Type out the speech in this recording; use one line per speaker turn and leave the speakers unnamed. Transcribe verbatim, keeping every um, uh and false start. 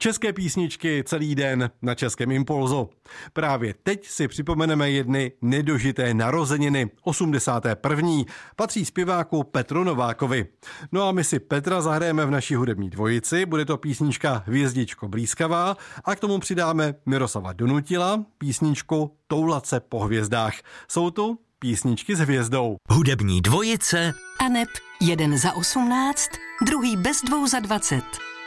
České písničky celý den na Českém Impulzu. Právě teď si připomeneme jedny nedožité narozeniny. osmdesátého prvního patří zpěváku Petru Novákovi. No a my si Petra zahrajeme v naší hudební dvojici. Bude to písnička Hvězdičko blízkavá a k tomu přidáme Miroslava Donutila, písničku Toulat se po hvězdách. Jsou tu písničky s hvězdou.
Hudební dvojice
Aneb jeden za osmnáct, druhý bez dvou za dvacet.